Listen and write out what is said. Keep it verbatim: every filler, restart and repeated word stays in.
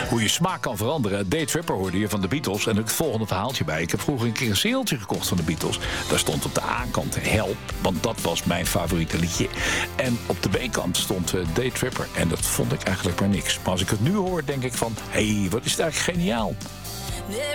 Hoe je smaak kan veranderen. Day Tripper hoorde je van de Beatles. En het volgende verhaaltje bij. Ik heb vroeger een keer een C D'tje gekocht van de Beatles. Daar stond op de A-kant Help, want dat was mijn favoriete liedje. En op de B-kant stond uh, Day Tripper. En dat vond ik eigenlijk maar niks. Maar als ik het nu hoor, denk ik van... hé, hey, wat is het eigenlijk geniaal.